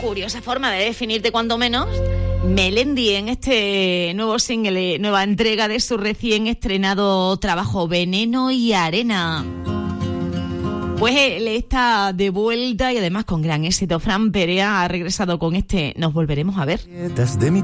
curiosa forma de definirte cuando menos. Melendi en este nuevo single, nueva entrega de su recién estrenado trabajo Veneno y Arena. Pues él está de vuelta y además con gran éxito. Fran Perea ha regresado con este Nos volveremos a ver. De mi